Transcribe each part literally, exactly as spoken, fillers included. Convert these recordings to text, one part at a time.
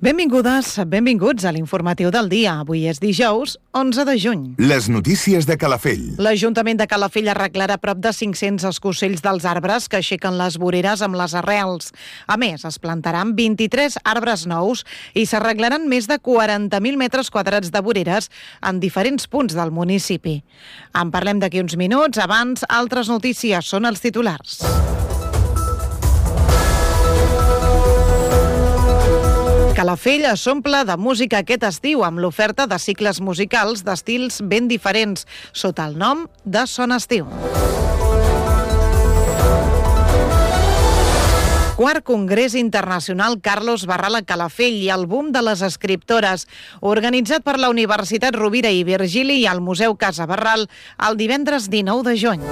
Benvingudes, benvinguts a l'informatiu del dia. Avui és dijous, onze de juny. Les notícies de Calafell. L'Ajuntament de Calafell arreglarà prop de cinc-cents escocells dels arbres que aixequen les voreres amb les arrels. A més, es plantaran vint-i-tres arbres nous i s'arreglaran més de quaranta mil metres quadrats de voreres en diferents punts del municipi. En parlem d'aquí uns minuts. Abans, altres notícies són els titulars. Calafell s'omple de música aquest estiu amb l'oferta de cicles musicals d'estils ben diferents sota el nom de Son Estiu. Quart Congrés Internacional Carlos Barral a Calafell i el boom de les escriptores, organitzat per la Universitat Rovira i Virgili i el Museu Casa Barral el divendres dinou de juny.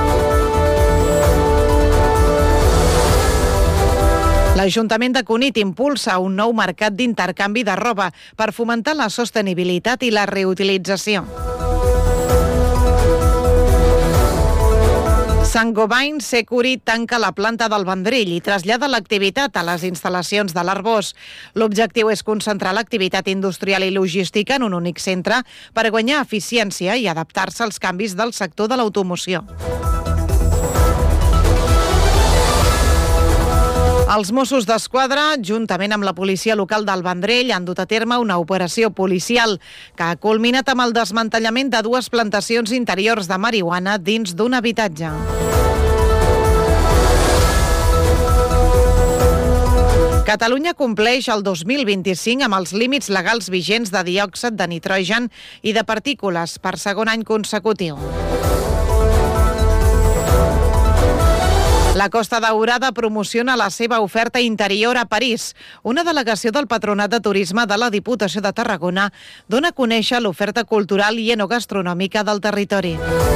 L'Ajuntament de Cunit impulsa un nou mercat d'intercanvi de roba per fomentar la sostenibilitat i la reutilització. Saint-Gobain Securi tanca la planta del Vendrell i trasllada l'activitat a les instal·lacions de l'Arbós. L'objectiu és concentrar l'activitat industrial i logística en un únic centre per guanyar eficiència i adaptar-se als canvis del sector de l'automoció. Els Mossos d'Esquadra, juntament amb la policia local del Vendrell, han dut a terme una operació policial que ha culminat amb el desmantellament de dues plantacions interiors de marihuana dins d'un habitatge. Catalunya compleix el dos mil vint-i-cinc amb els límits legals vigents de diòxid de nitrogen i de partícules per segon any consecutiu. La Costa Daurada promociona la seva oferta interior a París. Una delegació del Patronat de Turisme de la Diputació de Tarragona dona a conèixer l'oferta cultural i enogastronòmica del territori.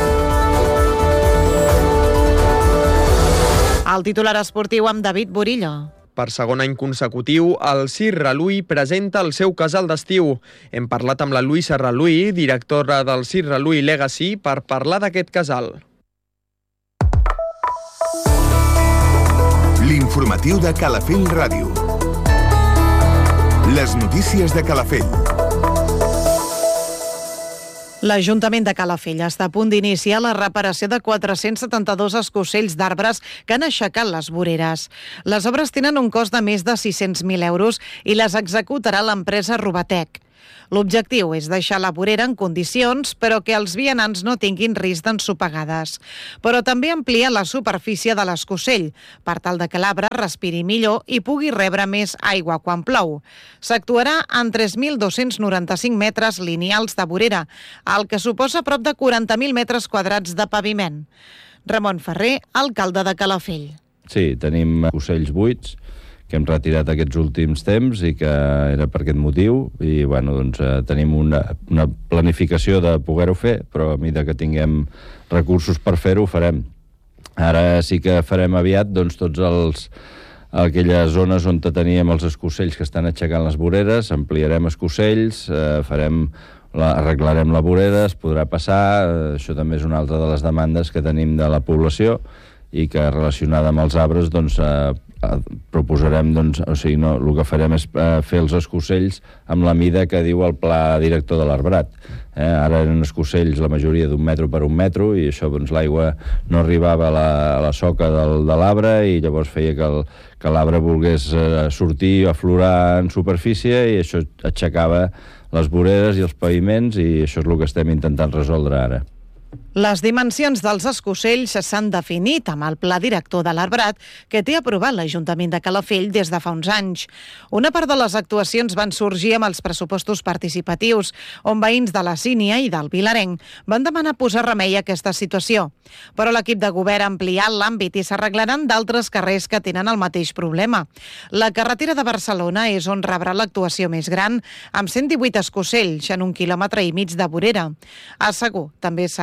El titular esportiu amb David Burillo. Per segon any consecutiu, el Circ Reluí presenta el seu casal d'estiu. Hem parlat amb la Luisa Reluí, directora del Circ Reluí Legacy, per parlar d'aquest casal. L'informatiu de Calafell Ràdio. Les notícies de Calafell. L'Ajuntament de Calafell està a punt d'iniciar la reparació de quatre-cents setanta-dos escocells d'arbres que han aixecat les voreres. Les obres tenen un cost de més de sis-cents mil euros i les executarà l'empresa Rubatec. L'objectiu és deixar la vorera en condicions, però que els vianants no tinguin risc d'ensopegades. Però també ampliar la superfície de l'escocell, per tal de que l'arbre respiri millor i pugui rebre més aigua quan plou. S'actuarà en tres mil dos-cents noranta-cinc metres lineals de vorera, el que suposa prop de quaranta mil metres quadrats de paviment. Ramon Ferrer, alcalde de Calafell. Sí, tenim ocells buits que hem retirat aquests últims temps i que era per aquest motiu i bueno, doncs, eh, tenim una, una planificació de poder-ho fer, però a mesura que tinguem recursos per fer-ho, ho farem. Ara sí que farem aviat doncs, tots els aquelles zones on teníem els escocells que estan aixecant les voreres, ampliarem escocells, eh, farem la, arreglarem la vorera, es podrà passar, eh, això també és una altra de les demandes que tenim de la població i que relacionada amb els arbres doncs, eh, proposarem, doncs, o sigui, no, el que farem és eh, fer els escocells amb la mida que diu el pla director de l'arbrat. Eh, ara eren escocells la majoria d'un metro per un metro i això, doncs, l'aigua no arribava a la, a la soca del, de l'arbre i llavors feia que el, que l'arbre volgués eh, sortir, aflorar en superfície i això aixecava les voreres i els paviments i això és el que estem intentant resoldre ara. Les dimensions dels escocells s'han definit amb el pla director de l'arbrat que té aprovat l'Ajuntament de Calafell des de fa uns anys. Una part de les actuacions van sorgir amb els pressupostos participatius, on veïns de la Sínia i del Vilarenc van demanar posar remei a aquesta situació. Però l'equip de govern ha ampliat l'àmbit i s'arreglaran d'altres carrers que tenen el mateix problema. La carretera de Barcelona és on rebrà l'actuació més gran, amb cent divuit escocells en un quilòmetre i mig de vorera. A Segur també s'actuarà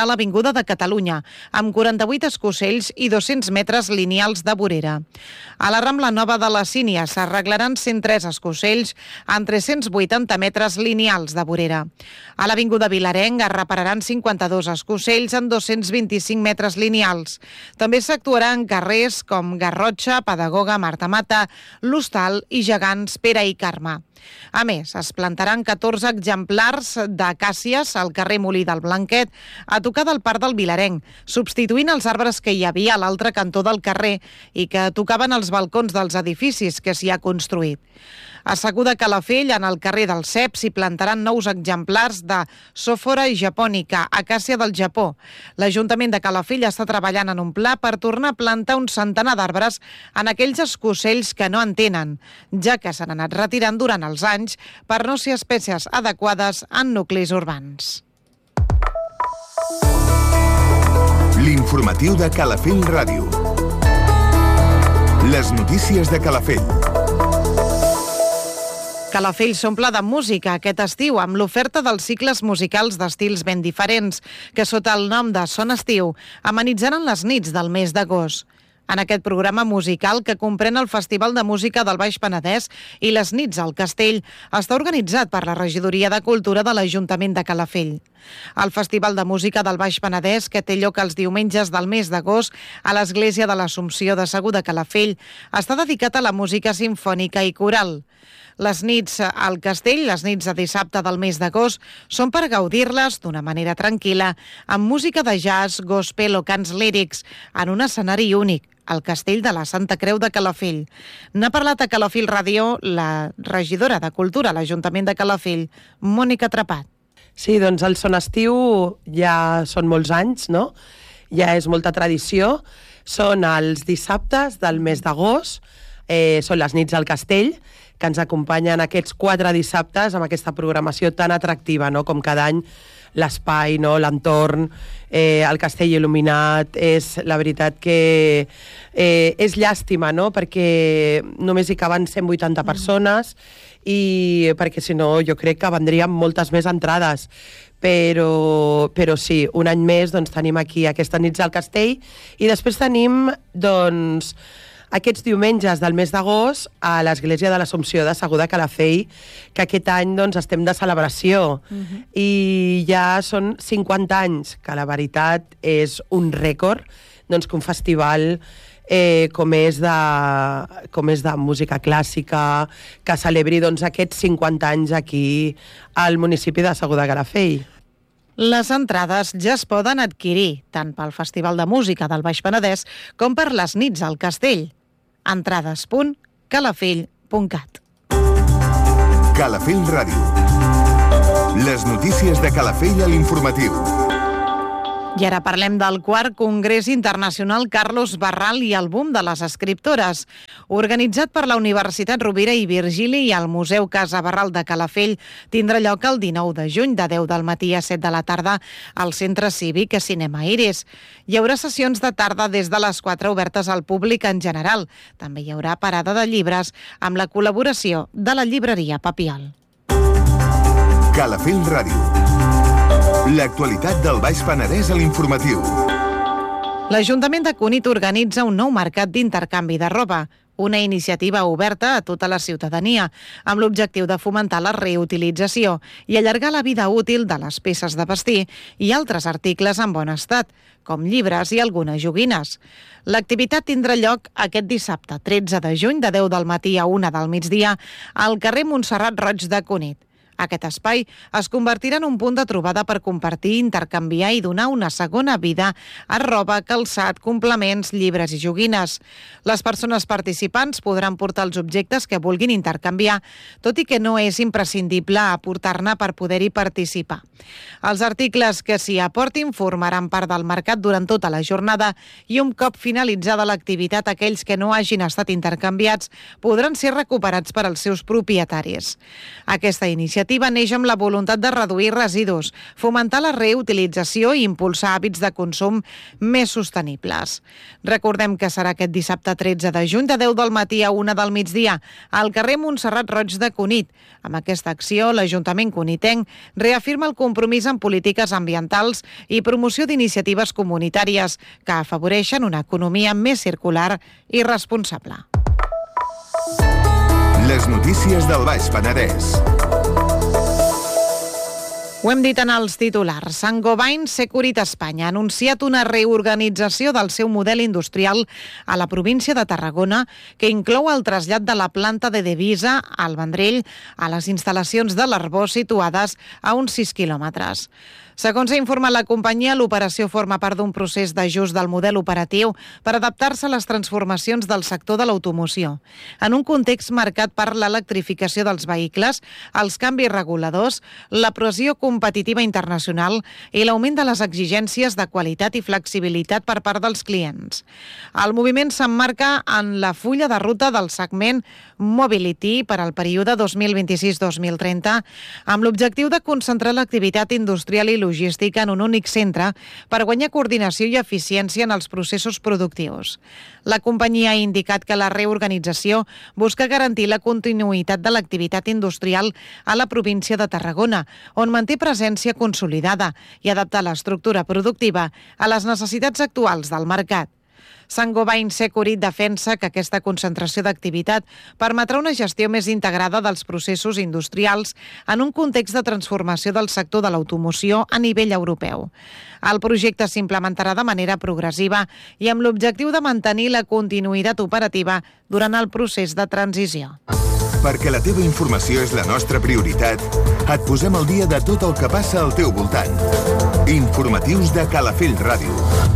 s'ampliarà l'Avinguda de Catalunya, amb quaranta-vuit escocells i dos-cents metres lineals de vorera. A la Rambla Nova de la Sínia s'arreglaran cent tres escocells amb tres-cents vuitanta metres lineals de vorera. A l'Avinguda Vilarenc es repararan cinquanta-dos escocells amb dos-cents vint-i-cinc metres lineals. També s'actuarà en carrers com Garrotxa, Pedagoga, Marta Mata, l'Hostal i Gegants, Pere i Carme. A més, es plantaran catorze exemplars d'acàcies al carrer Molí del Blanquet, a tocar del Parc del Vilarenc, substituint els arbres que hi havia a l'altre cantó del carrer i que tocaven els balcons dels edificis que s'hi ha construït. A Segur de Calafell, en el carrer del Cep, s'hi plantaran nous exemplars de Sophora japònica, acàcia del Japó. L'Ajuntament de Calafell està treballant en un pla per tornar a plantar un centenar d'arbres en aquells escocells que no en tenen, ja que s'han anat retirant durant els anys per no ser espècies adequades en nuclis urbans. L'informatiu de Calafell Ràdio. Les notícies de Calafell. Calafell s'omple de música aquest estiu amb l'oferta dels cicles musicals d'estils ben diferents que sota el nom de Son Estiu amenitzaran les nits del mes d'agost. En aquest programa musical, que comprèn el Festival de Música del Baix Penedès i les nits al Castell, està organitzat per la Regidoria de Cultura de l'Ajuntament de Calafell. El Festival de Música del Baix Penedès, que té lloc els diumenges del mes d'agost a l'Església de l'Assumpció de Segur de Calafell, està dedicat a la música simfònica i coral. Les nits al Castell, les nits de dissabte del mes d'agost, són per gaudir-les d'una manera tranquil·la, amb música de jazz, gospel o cants lírics, en un escenari únic, al Castell de la Santa Creu de Calafell. N'ha parlat a Calafell Ràdio la regidora de Cultura a l'Ajuntament de Calafell, Mònica Trepat. Sí, doncs el Son Estiu ja són molts anys, no? Ja és molta tradició. Són els dissabtes del mes d'agost, eh, són les nits al Castell, que ens acompanyen aquests quatre dissabtes amb aquesta programació tan atractiva, no? Com cada any l'espai, no? L'entorn, eh, el castell il·luminat, és la veritat que eh, és llàstima, no? Perquè només hi caben cent vuitanta persones i perquè si no jo crec que vendrien moltes més entrades. Però, però sí, un any més doncs, tenim aquí aquestes nits al castell i després tenim doncs, aquests diumenges del mes d'agost a l'Església de l'Assumpció de Segur de Calafell, que aquest any doncs, estem de celebració. Uh-huh. I ja són cinquanta anys, que la veritat és un rècord, doncs, que un festival eh, com, és de, com és de música clàssica, que celebri doncs, aquests cinquanta anys aquí al municipi de Segur de Calafell. Les entrades ja es poden adquirir, tant pel Festival de Música del Baix Penedès com per les nits al Castell. entrades punt calafell punt cat. Calafell Ràdio. Les notícies de Calafell a l'informatiu. I ara parlem del quart Congrés Internacional Carlos Barral i el boom de les escriptores. Organitzat per la Universitat Rovira i Virgili i el Museu Casa Barral de Calafell, tindrà lloc el dinou de juny de deu del matí a set de la tarda al Centre Cívic Cinema Iris. Hi haurà sessions de tarda des de les quatre obertes al públic en general. També hi haurà parada de llibres amb la col·laboració de la llibreria Papiol. Calafell Ràdio. L'actualitat del Baix Penedès a l'informatiu. L'Ajuntament de Cunit organitza un nou mercat d'intercanvi de roba, una iniciativa oberta a tota la ciutadania, amb l'objectiu de fomentar la reutilització i allargar la vida útil de les peces de vestir i altres articles en bon estat, com llibres i algunes joguines. L'activitat tindrà lloc aquest dissabte, tretze de juny, de deu del matí a una del migdia, al carrer Montserrat Roig de Cunit. Aquest espai es convertirà en un punt de trobada per compartir, intercanviar i donar una segona vida a roba, calçat, complements, llibres i joguines. Les persones participants podran portar els objectes que vulguin intercanviar, tot i que no és imprescindible aportar-ne per poder-hi participar. Els articles que s'hi aportin formaran part del mercat durant tota la jornada i un cop finalitzada l'activitat, aquells que no hagin estat intercanviats podran ser recuperats per als seus propietaris. Aquesta iniciativa iniciativa neix amb la voluntat de reduir residus, fomentar la reutilització i impulsar hàbits de consum més sostenibles. Recordem que serà aquest dissabte tretze de juny de deu del matí a una del migdia al carrer Montserrat Roig de Cunit. Amb aquesta acció, l'Ajuntament cunitenc reafirma el compromís en polítiques ambientals i promoció d'iniciatives comunitàries que afavoreixen una economia més circular i responsable. Les notícies del Baix Penedès. Ho hem dit en els titulars. Saint-Gobain Securit Espanya ha anunciat una reorganització del seu model industrial a la província de Tarragona que inclou el trasllat de la planta de Devisa al Vendrell a les instal·lacions de l'Arbós situades a uns sis quilòmetres. Segons ha informat la companyia, l'operació forma part d'un procés d'ajust del model operatiu per adaptar-se a les transformacions del sector de l'automoció. En un context marcat per l'electrificació dels vehicles, els canvis reguladors, la pressió competitiva internacional i l'augment de les exigències de qualitat i flexibilitat per part dels clients. El moviment s'emmarca en la fulla de ruta del segment Mobility per al període dos mil vint-i-sis dos mil trenta, amb l'objectiu de concentrar l'activitat industrial i logística en un únic centre per guanyar coordinació i eficiència en els processos productius. La companyia ha indicat que la reorganització busca garantir la continuïtat de l'activitat industrial a la província de Tarragona, on manté presència consolidada i adaptar l'estructura productiva a les necessitats actuals del mercat. Saint-Gobain Securit defensa que aquesta concentració d'activitat permetrà una gestió més integrada dels processos industrials en un context de transformació del sector de l'automoció a nivell europeu. El projecte s'implementarà de manera progressiva i amb l'objectiu de mantenir la continuïtat operativa durant el procés de transició. Perquè la teva informació és la nostra prioritat, et posem al dia de tot el que passa al teu voltant. Informatius de Calafell Ràdio.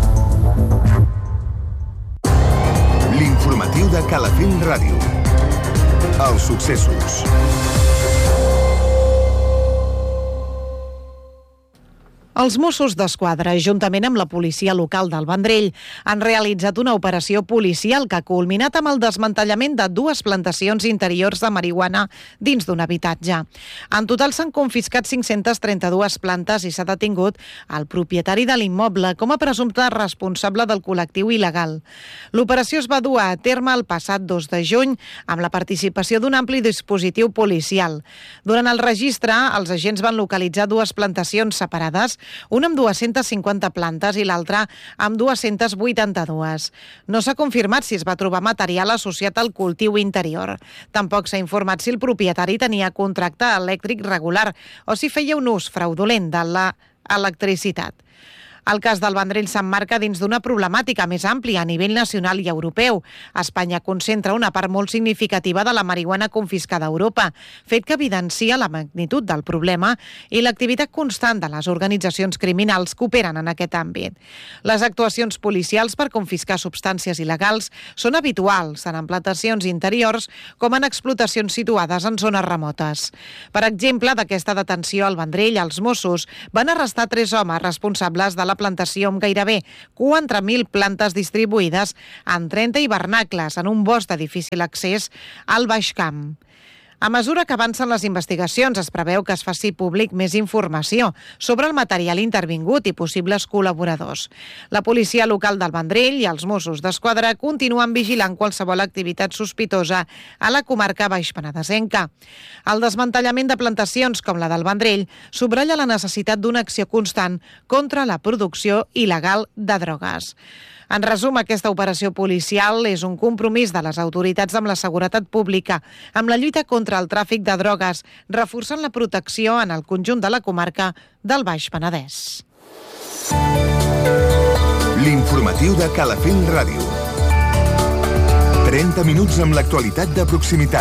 L'informatiu de Calafell Ràdio. Els successos. Els Mossos d'Esquadra, juntament amb la policia local del Vendrell, han realitzat una operació policial que ha culminat amb el desmantellament de dues plantacions interiors de marihuana dins d'un habitatge. En total s'han confiscat cinc-centes trenta-dues plantes i s'ha detingut el propietari de l'immoble com a presumpte responsable del col·lectiu il·legal. L'operació es va dur a terme el passat dos de juny amb la participació d'un ampli dispositiu policial. Durant el registre, els agents van localitzar dues plantacions separades, una amb dues-centes cinquanta plantes i l'altra amb dues-centes vuitanta-dues. No s'ha confirmat si es va trobar material associat al cultiu interior. Tampoc s'ha informat si el propietari tenia contracte elèctric regular o si feia un ús fraudulent de l'electricitat. El cas del Vendrell s'emmarca dins d'una problemàtica més àmplia a nivell nacional i europeu. Espanya concentra una part molt significativa de la marihuana confiscada a Europa, fet que evidencia la magnitud del problema i l'activitat constant de les organitzacions criminals que operen en aquest àmbit. Les actuacions policials per confiscar substàncies il·legals són habituals tant en plantacions interiors com en explotacions situades en zones remotes. Per exemple, d'aquesta detenció al Vendrell, els Mossos van arrestar tres homes responsables de la plantació amb gairebé quatre mil plantes distribuïdes en trenta hivernacles en un bosc de difícil accés al Baix Camp. A mesura que avancen les investigacions, es preveu que es faci públic més informació sobre el material intervingut i possibles col·laboradors. La policia local del Vendrell i els Mossos d'Esquadra continuen vigilant qualsevol activitat sospitosa a la comarca baixpenedesenca. El desmantellament de plantacions com la del Vendrell subratlla la necessitat d'una acció constant contra la producció il·legal de drogues. En resum, aquesta operació policial és un compromís de les autoritats amb la seguretat pública, amb la lluita contra el tràfic de drogues, reforçant la protecció en el conjunt de la comarca del Baix Penedès. L'informatiu de Calafell Ràdio. trenta minuts amb l'actualitat de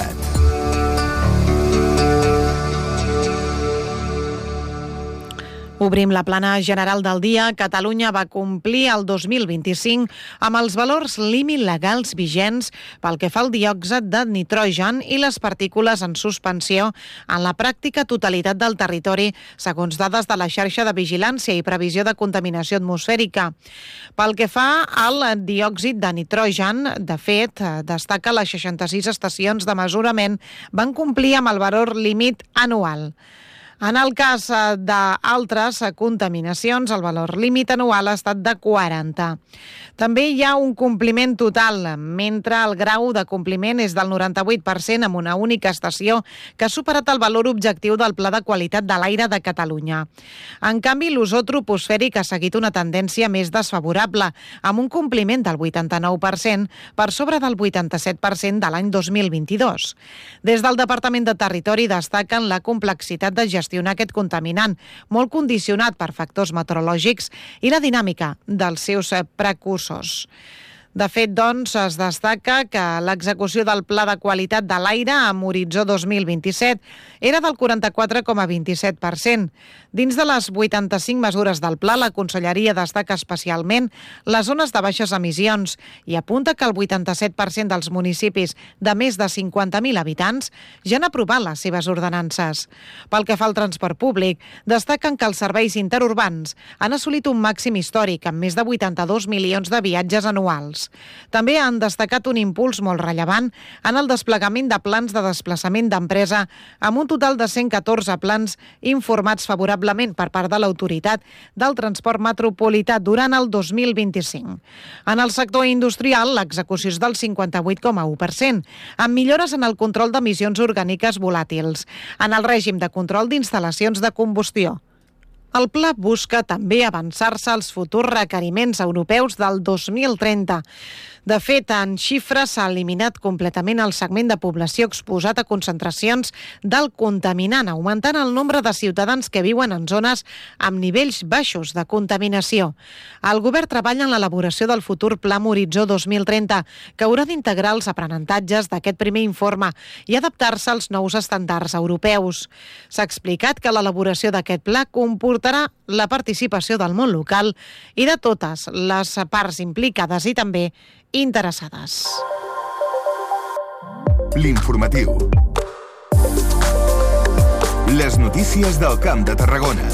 proximitat. Obrim la plana general del dia. Catalunya va complir el dos mil vint-i-cinc amb els valors límit legals vigents pel que fa al diòxid de nitrogen i les partícules en suspensió en la pràctica totalitat del territori, segons dades de la xarxa de vigilància i previsió de contaminació atmosfèrica. Pel que fa al diòxid de nitrogen, de fet, destaca les seixanta-sis estacions de mesurament van complir amb el valor límit anual. En el cas d'altres contaminacions, el valor límit anual ha estat de quaranta. També hi ha un compliment total, mentre el grau de compliment és del noranta-vuit per cent amb una única estació que ha superat el valor objectiu del Pla de Qualitat de l'Aire de Catalunya. En canvi, l'ozó troposfèric ha seguit una tendència més desfavorable, amb un compliment del vuitanta-nou per cent per sobre del vuitanta-set per cent de l'any dos mil vint-i-dos. Des del Departament de Territori destaquen la complexitat de gestionar aquest contaminant, molt condicionat per factors meteorològics i la dinàmica dels seus precursors. De fet, doncs, es destaca que l'execució del Pla de Qualitat de l'Aire amb horitzó dos mil vint-i-set era del quaranta-quatre coma vint-i-set per cent. Dins de les vuitanta-cinc mesures del Pla, la Conselleria destaca especialment les zones de baixes emissions i apunta que el vuitanta-set per cent dels municipis de més de cinquanta mil habitants ja han aprovat les seves ordenances. Pel que fa al transport públic, destaquen que els serveis interurbans han assolit un màxim històric amb més de vuitanta-dos milions de viatges anuals. També han destacat un impuls molt rellevant en el desplegament de plans de desplaçament d'empresa amb un total de cent catorze plans informats favorablement per part de l'autoritat del transport metropolità durant el dos mil vint-i-cinc. En el sector industrial, l'execució és del cinquanta-vuit coma u per cent, amb millores en el control d'emissions orgàniques volàtils, en el règim de control d'instal·lacions de combustió. El pla busca també avançar-se als futurs requeriments europeus del dos mil trenta. De fet, en xifres s'ha eliminat completament el segment de població exposat a concentracions del contaminant, augmentant el nombre de ciutadans que viuen en zones amb nivells baixos de contaminació. El govern treballa en l'elaboració del futur Pla Horitzó dos mil trenta, que haurà d'integrar els aprenentatges d'aquest primer informe i adaptar-se als nous estàndards europeus. S'ha explicat que l'elaboració d'aquest pla comportarà la participació del món local i de totes les parts implicades i també interessades. L'informatiu. Les notícies del Camp de Tarragona.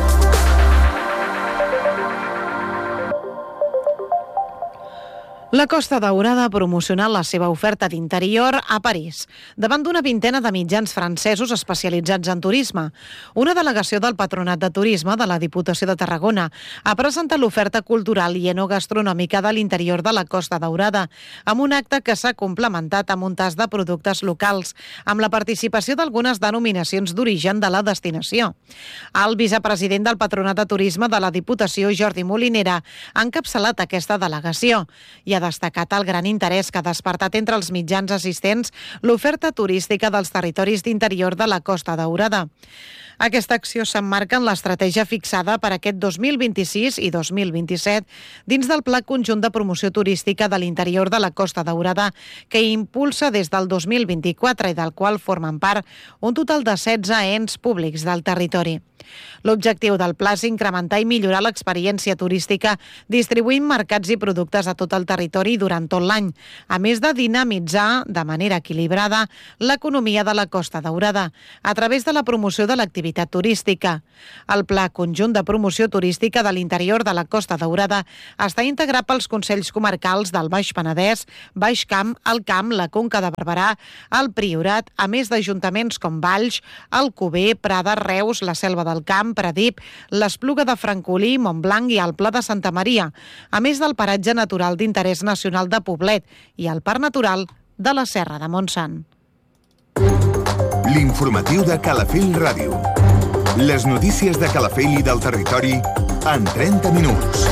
La Costa Daurada ha promocionat la seva oferta d'interior a París, davant d'una vintena de mitjans francesos especialitzats en turisme. Una delegació del Patronat de Turisme de la Diputació de Tarragona ha presentat l'oferta cultural i enogastronòmica de l'interior de la Costa Daurada, amb un acte que s'ha complementat amb un tas de productes locals, amb la participació d'algunes denominacions d'origen de la destinació. El vicepresident del Patronat de Turisme de la Diputació, Jordi Molinera, ha encapçalat aquesta delegació i ha destacat el gran interès que ha despertat entre els mitjans assistents l'oferta turística dels territoris d'interior de la Costa Daurada. Aquesta acció s'emmarca en l'estratègia fixada per aquest dos mil vint-i-sis i dos mil vint-i-set dins del Pla Conjunt de Promoció Turística de l'interior de la Costa Daurada, que impulsa des del dos mil vint-i-quatre i del qual formen part un total de setze ens públics del territori. L'objectiu del pla és incrementar i millorar l'experiència turística distribuint mercats i productes a tot el territori durant tot l'any, a més de dinamitzar de manera equilibrada l'economia de la Costa Daurada a través de la promoció de l'activitat turística. El Pla Conjunt de Promoció Turística de l'interior de la Costa Daurada està integrat pels Consells Comarcals del Baix Penedès, Baix Camp, el Camp, la Conca de Barberà, el Priorat, a més d'ajuntaments com Valls, Alcover, Prada, Reus, la Selva del Camp, Pradip, l'Espluga de Francolí, Montblanc i el Pla de Santa Maria, a més del paratge natural d'interès nacional de Poblet i el Parc Natural de la Serra de Montsant. L'informatiu de Calafell Ràdio. Les notícies de Calafell i del territori en trenta minuts.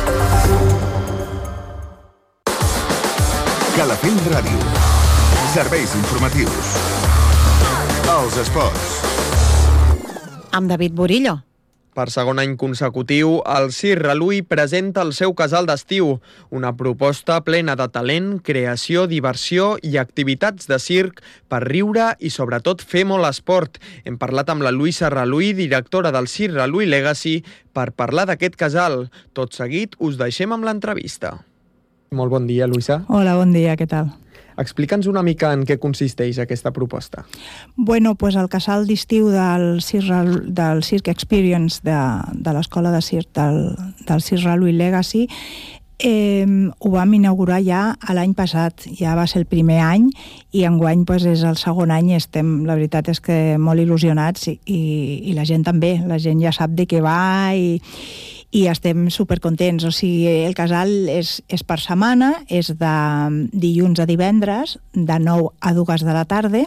Calafell Ràdio. Serveis informatius. Els esports. Amb David Burillo. Per segon any consecutiu, el Circ Reluí presenta el seu casal d'estiu, una proposta plena de talent, creació, diversió i activitats de circ per riure i, sobretot, fer molt esport. Hem parlat amb la Luisa Reluí, directora del Circ Reluí Legacy, per parlar d'aquest casal. Tot seguit, us deixem amb l'entrevista. Molt bon dia, Luisa. Hola, bon dia, què tal? Explica'ns una mica en què consisteix aquesta proposta. Bueno, pues el casal d'estiu del Circ, del Circ Experience de, de l'Escola de Circ del, del Circ Reluí Legacy eh, ho vam inaugurar ja l'any passat, ja va ser el primer any i enguany pues, és el segon any i estem, la veritat és que molt il·lusionats i, i, i la gent també, la gent ja sap de què va i i estem supercontents. O sigui, el casal és, és per setmana, és de dilluns a divendres, de nou a dues de la tarda,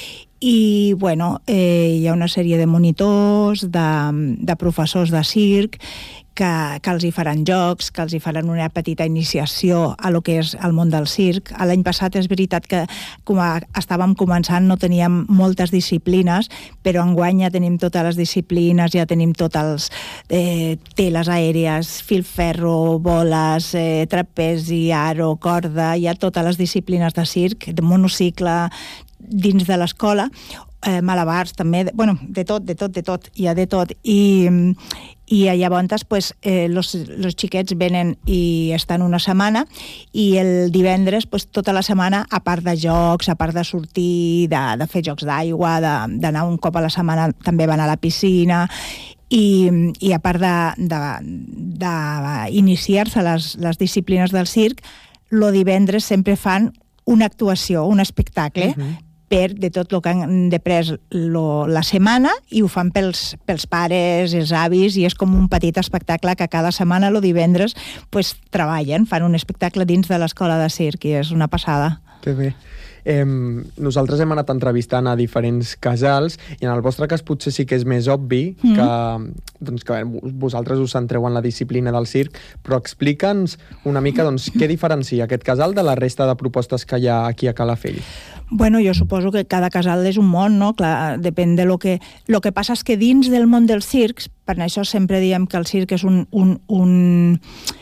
i bueno, eh, hi ha una sèrie de monitors, de, de professors de circ, que, que els hi faran jocs, que els hi faran una petita iniciació a lo que és el món del circ. L'any passat és veritat que com a, estàvem començant no teníem moltes disciplines, però enguany ja tenim totes les disciplines, ja tenim tots els eh, teles aèries, filferro, boles, eh, trapezi, aro, corda, hi ha totes les disciplines de circ, de monocicle, dins de l'escola, eh, malabars també, de, bueno, de tot, de tot, de tot, hi ha de tot, i, i llavors pues, eh, los, los xiquets venen i estan una setmana i el divendres pues, tota la setmana, a part de jocs, a part de sortir, de, de fer jocs d'aigua, d'anar un cop a la setmana també van a la piscina i, i a part d'iniciar-se les, les disciplines del circ, lo divendres sempre fan una actuació, un espectacle, uh-huh. per de tot el que han després lo, la setmana i ho fan pels, pels pares, els avis, i és com un petit espectacle que cada setmana, el divendres, pues, treballen, fan un espectacle dins de l'escola de circ i és una passada. Que bé. Eh, nosaltres hem anat entrevistant a diferents casals i en el vostre cas potser sí que és més obvi mm. que, doncs, que vosaltres us centreu en la disciplina del circ, però explica'ns una mica doncs, què diferencia aquest casal de la resta de propostes que hi ha aquí a Calafell. Bueno, jo suposo que cada casal és un món, no? Clar, depèn de lo que... Lo que passa és que dins del món dels circs, per això sempre diem que el circ és un... un, un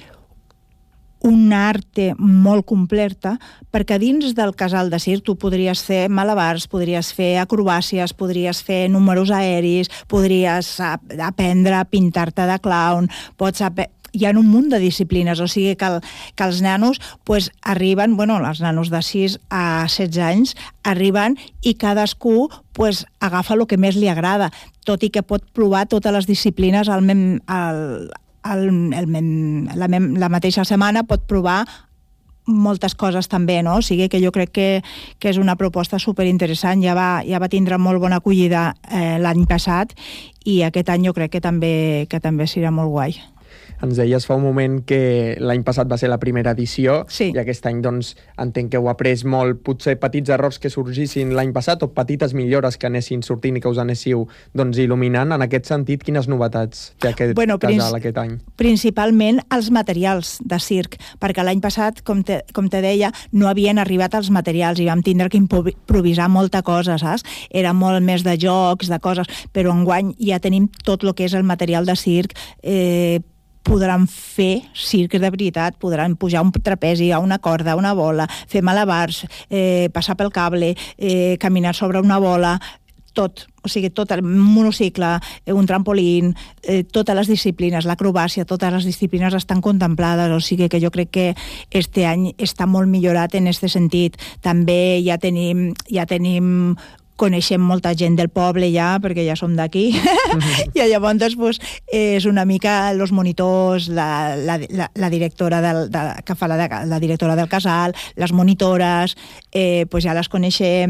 una arte molt completa, perquè dins del casal de circ tu podries fer malabars, podries fer acrobàcies, podries fer números aeris, podries aprendre a pintar-te de clown, pots aprendre... Hi ha un munt de disciplines, o sigui que, el, que els nanos pues, arriben, bueno, els nanos de sis a setze anys arriben i cadascú pues, agafa el que més li agrada, tot i que pot provar totes les disciplines al mem, al, al, el mem, la, mem, la mateixa setmana, pot provar moltes coses també, no? O sigui que jo crec que, que és una proposta superinteressant, ja va, ja va tindre molt bona acollida eh, l'any passat i aquest any jo crec que també, que també serà molt guai. Ens deies fa un moment que l'any passat va ser la primera edició sí. i aquest any doncs, entenc que heu après molt, potser petits errors que sorgissin l'any passat o petites millores que anessin sortint i que us anéssiu doncs, il·luminant. En aquest sentit, quines novetats té aquest bueno, casal aquest any? Principalment els materials de circ, perquè l'any passat, com te, com te deia, no havien arribat els materials i vam tindre que improvisar molta cosa, saps? Era molt més de jocs, de coses, però enguany ja tenim tot el que és el material de circ, eh, podran fer circ de veritat, podran pujar un trapezi, a una corda, a una bola, fer malabars, eh, passar pel cable, eh, caminar sobre una bola, tot, o sigui, tot el monocicle, un trampolín, eh, totes les disciplines, l'acrobàcia, totes les disciplines estan contemplades, o sigui que jo crec que este any està molt millorat en aquest sentit. També ja tenim, ja tenim coneixem molta gent del poble ja, perquè ja som d'aquí, mm-hmm. i llavors pues, és una mica els monitors, la, la, la, la directora del, de, que fa la, la directora del casal, les monitores, eh, pues ja les coneixem,